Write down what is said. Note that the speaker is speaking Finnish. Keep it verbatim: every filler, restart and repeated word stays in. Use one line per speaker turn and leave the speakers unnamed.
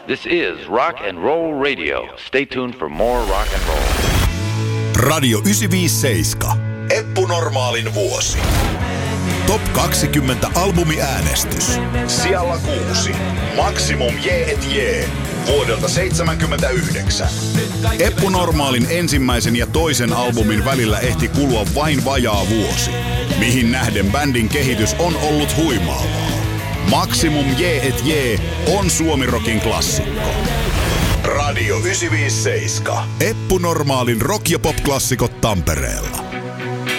This is Rock and Roll Radio. Stay tuned for more rock and roll.
Radio yhdeksänsataaviisikymmentäseitsemän. Eppu Normaalin vuosi. Top kaksikymmentä albumiäänestys. Sijalla kuusi. Maximum J et J. Vuodelta seitsemänkymmentäyhdeksän. Eppu Normaalin ensimmäisen ja toisen albumin välillä ehti kulua vain vajaa vuosi, mihin nähden bändin kehitys on ollut huimaavaa. Maximum J et J on Suomi-rockin klassikko. Radio yhdeksänsataaviisikymmentäseitsemän. Eppu Normaalin rock- ja pop-klassikot Tampereella.